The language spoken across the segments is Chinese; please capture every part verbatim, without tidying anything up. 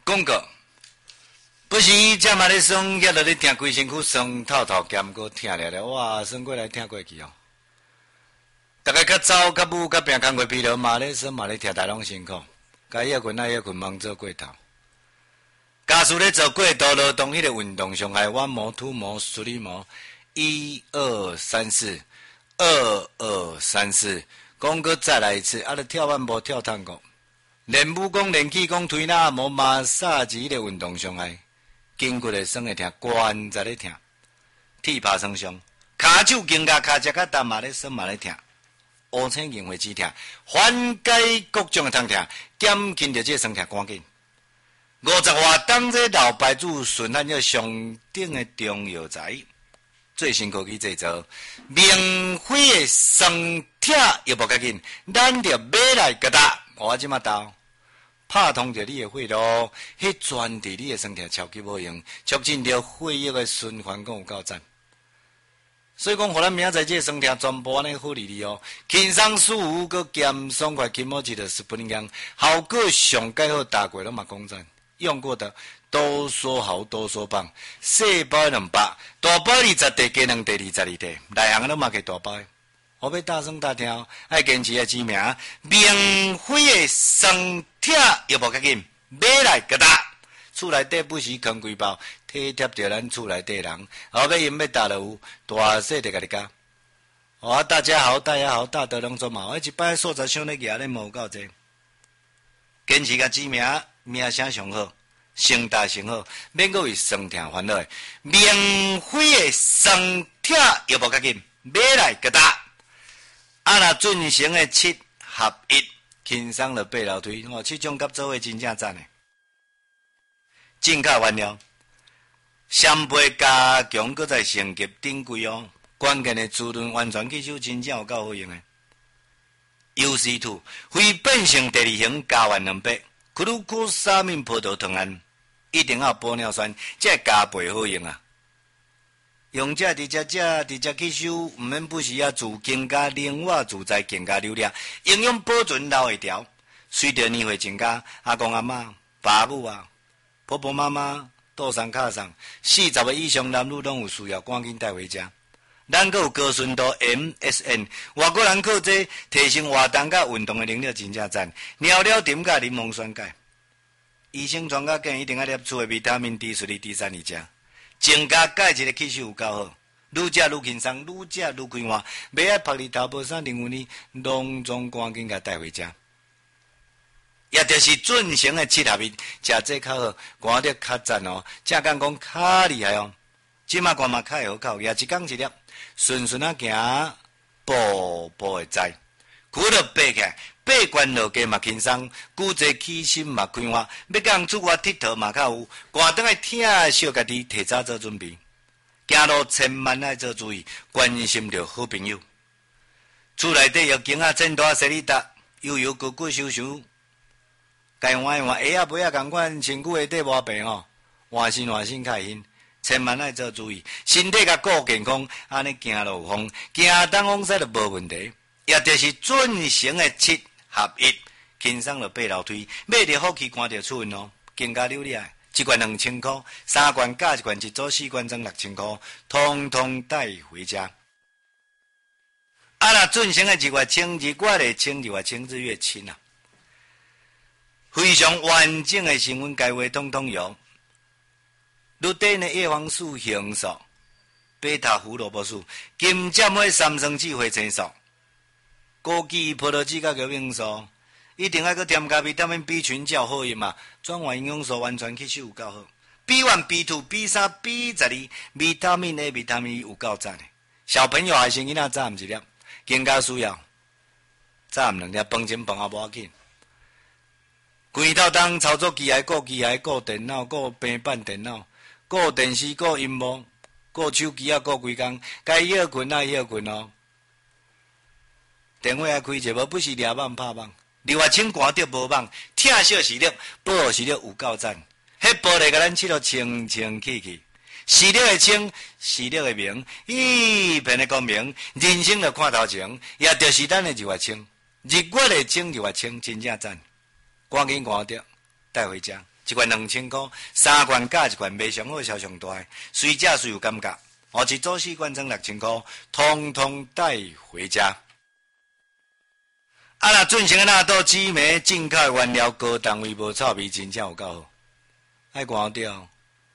广告，不是这嘛咧酸，遐落咧听规身躯酸透透，兼个听了了，哇，酸过来听过去哦。大家较早、较母、较病工过疲劳嘛咧酸嘛咧听，大拢辛苦。该休困爱休困，忙做过头。假使咧做过度劳动，迄个运动伤害腕膜、突膜、输力膜，一二三四，二二三四，讲过再来一次，啊！咧跳腕步、跳探戈。练武功、练气功、推拿按摩、马杀是迄个运动伤害，筋骨会酸会疼，关节咧疼，铁拍酸伤，骹手筋甲骹只甲淡嘛咧酸嘛咧疼，乌青硬会止疼，缓解各种的疼痛，减轻着这酸痛赶紧。五十外当这老牌子顺咱要上顶的中药材，最新科技制造，明辉的酸痛又无要紧，咱着买来个搭。我即马到，拍通着你的血路，迄专治你的身体超级有用，促进着血液的循环，讲有够赞。所以讲，互咱明仔载这身体全部安尼好利利哦，轻松舒服，佮减爽快，筋膜肌的十不灵光，效果上介好，大过拢嘛讲赞，用过的都说好，都说棒，细包两百，大包二十地，加两地二十二地，内行都嘛给大包。我要大声大听，爱坚持的知名，明辉的酸痛又无要紧，买来个搭，厝内底不时扛几包，体贴着咱厝内底人，后尾因要大就有，大细就甲你教。哦，大家好，大家好，大德拢做嘛，我一摆数十箱咧举咧无够济，坚持个知名，名声上好，声大声好，免阁为酸痛烦恼的，明辉的酸痛又无要紧，买来个搭。啊！若进行的七合一，轻松了八楼梯，哦，七种甲做伙真正赞的。正确原料，三倍加强，搁再升级顶贵哦。关键的滋润完全吸收，真正有够好用的。U C 二非变性第二型加完两倍，克鲁库沙敏葡萄糖胺，一定要玻尿酸，这加倍好用啊！用这直接这直接吸收，毋免不时啊自更加另外自在更加流量，营养保存留会条。随着年岁增加，阿公阿嬷、爸母啊、婆婆妈妈、倒上卡上，四十个以上男女拢有需要，赶紧带回家。咱阁有高纯度 M S N， 外国人靠这提升活动甲运动的能力真正赞。尿了点甲柠檬酸钙，医生传甲建议一定要摄取的维他命 D 十二 D 三二加。增加钙质的吸收有够好，愈食愈轻松，愈食愈快活。袂爱晒日头，无啥任务呢，拢总赶紧甲带回家。也就是准成的七合一，食这较好，寒得较赞哦。正讲讲较厉害哦，即马寒嘛较会好口，也一工一粒，顺顺啊行，步步会知。骨头爬起来，爬悬落地嘛轻松，骨质起身嘛快活，要讲出外佚佗嘛较有，寒顿来疼惜家己，提早做准备。行路千万爱做注意，关心着好朋友。厝内底药经啊，真大洗哩达，悠悠骨骨收收，该换一换，鞋啊尾啊共款，身躯下底无病吼，换身换身开心。千万爱做注意，身体甲顾健康，安尼行路有风，行东风西就无问题。也就是准成的七合一，轻松就爬楼梯，买着好去赶着出运哦，更加流利。一罐两千块，三罐加一罐一组四罐装六千块，通通带回家。啊，那准成的一月清，日月的清，日月清日月清啊，非常完整的成分，该话通通有。绿底的叶黄素、红素、贝塔胡萝卜素、金针花、三生子、花青素。枸杞、葡萄籽甲叶黄素，一定要搁添加维他命 B 群较好用嘛，转换营养素完全吸收有够好。B 一、B 二、B 三、B 十二，维他命 A、维他命 E 有够赞的。小朋友还是囡仔早暗一粒，更加需要早暗两粒，饭前饭后无要紧。规套当操作机械、顾机械、顾电脑、顾平板电脑、顾电视、顾荧幕、顾手机啊，顾规工，该休困啊休困哦。电话爱开者无，不是抓网拍网，另外请寒得无网，疼惜视力，保护视力有够赞。迄玻璃甲咱切到清清气气，视力会清，视力会明，一片的光明，人生就看头前，也就是咱的日月清，日月的清，日月清，真正赞。赶紧寒得带回家。 一罐两千块，三罐加一罐卖上好销上大的，随价随有感觉。哦，一组四罐装六千块，通通带回家。啊，若准成的纳豆紫梅进口原料高单位无臭味，真正有够好，爱偌掉。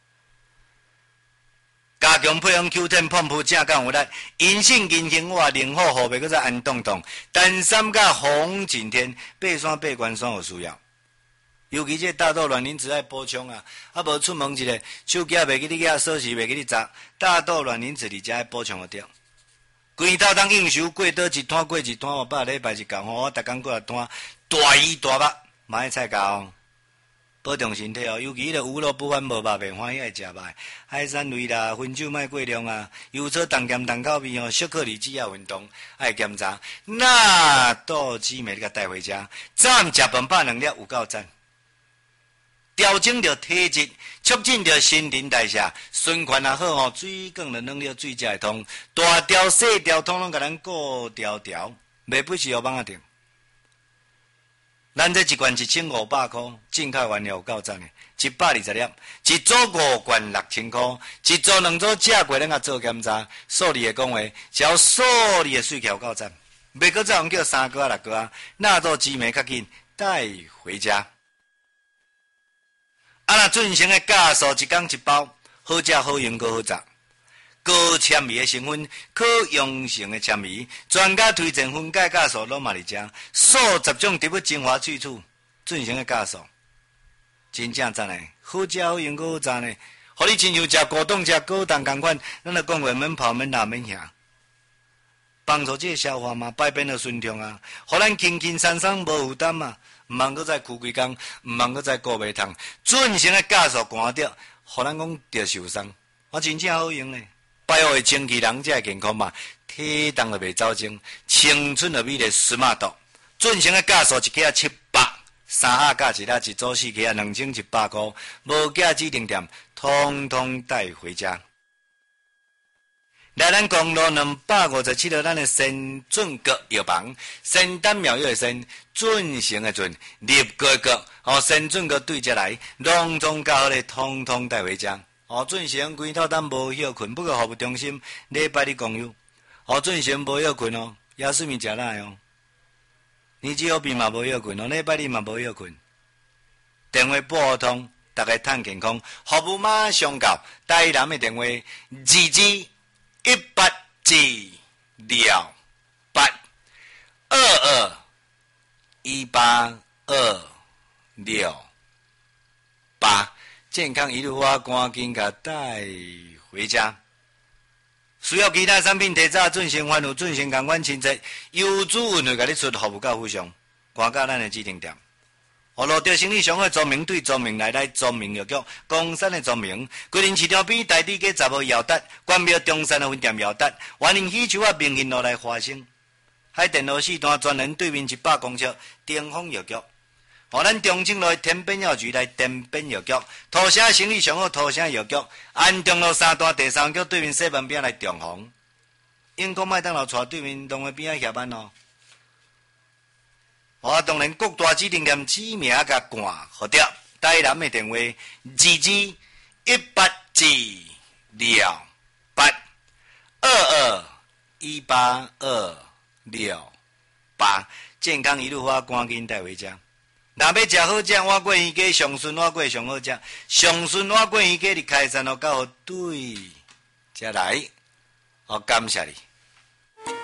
加强配方 Q 十 碰扑正干有力，银杏银杏话灵好后背，搁再安冻冻，丹参甲红景天爬山爬关山有需要。尤其这大豆卵磷脂爱补充啊，啊无出门一个手机袂记你举，锁匙袂记你砸，大豆卵磷脂伫遮爱补充个着。规套当应酬过倒一摊过一摊，我百礼拜一工吼，我逐工过来摊大鱼大肉，嘛爱菜价哦，保重身体哦。尤其迄个鱼肉不欢无肉袂欢喜爱食肉，海产类啦，薰酒莫过量啊，油炒重咸重口味哦，小克里只要运动爱检查。那豆姊妹你甲带回家，早暗食饭饱两粒有够赞。调整着体质，促进着新陈代谢，循环也好吼，水管的能力水才会通，大条细条统统甲咱顾条条，袂不是互放啊定。咱这一罐一千五百块，进口原料有够赞的，一百二十粒，一组五罐六千块，一组两组食过咱甲做检查，数字的讲话，只要数字的水气有够赞，袂搁再用叫三个啊六个啊，那做姊妹较紧带回家。啊！那准成的酵素一缸一包，好食好用阁好食。高纤维的成分，可溶性的纤维，专家推荐分解酵素拢嘛伫遮，数十种植物精华萃取，准成的酵素，真正赞诶！好食好用阁好赞呢，互你亲像食果冻食果冻共款，咱著讲话免泡免辣免咸，帮助这个消化嘛，排便的顺畅啊，互咱轻轻松松无负担嘛。毋通搁再哭几工，毋通搁再顾袂通，准成的酵素寒着，互咱讲着受伤，我真正好用呢。百货的清气人才会健康嘛，体重就袂走精，青春的美丽斯马度。准成的酵素一克啊七百，三盒加一粒，一组四克啊两千一百块，无价指定店，通通带回家。来咱公路两百五十七号，咱的先准阁药房，先丹妙药的先，准成的准，立个个，哦，先准阁对接来，隆重较好咧，通通带回家。哦，准成规套单无休困，不过服务中心礼拜日公休。哦，准成无休困哦，也睡眠食奶哦。年纪好病嘛无休困哦，礼拜日嘛无休困。电话拨通，大家趁健康，服务马上到。台南的电话二二。一八四六八二二一八二六八，健康一路花，赶紧甲带回家。需要其他产品提早准成番有准成共款清洁，优主运会甲你出服务到非常，赶到咱的指定店。哦，路着生理上好，庄明对庄明来来庄明药局，江山的庄明，桂林市场边台地街十号姚达，关庙中山的分店姚达，欢迎喜球啊明hin路来花生，海电路四段专人对面一百公尺，顶峰药局。哦，咱中正路天边药局来天边药局，土城生理上好，土城药局，安中路三段第三局对面西门边来中红，永康麦当劳带对面东华边啊协安哦。我当然各大指定店指名甲冠好掉，台南的电话二二一八四六八二二一八二六八，健康一路花，赶紧带回家。若要食好食，碗粿鱼鸡上顺碗粿上好食，上顺碗粿鱼鸡伫开山路到对，才来，我感谢你。